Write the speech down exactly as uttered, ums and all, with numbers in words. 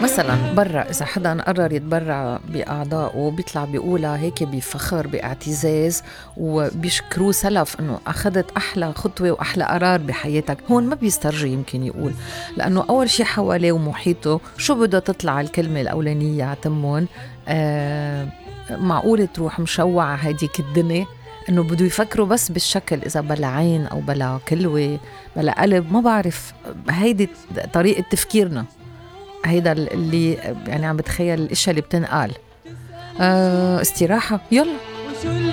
مثلا برا إذا حدا قرر يتبرع بأعضائه بيطلع بيقولها هيك بفخر باعتزاز وبيشكروه سلف إنه أخذت أحلى خطوة وأحلى قرار بحياتك. هون ما بيسترجي يمكن يقول، لأنه أول شي حواليه ومحيطه شو بده تطلع الكلمة الأولانية عتمون آه معقولة تروح مشوعة هيديك الدنيا، إنه بده يفكروا بس بالشكل، إذا بلا عين أو بلا كلوة بلا قلب ما بعرف. هيدي طريقة تفكيرنا، هيدا اللي يعني عم بتخيل الاشياء اللي بتنقال. آه استراحة يلا.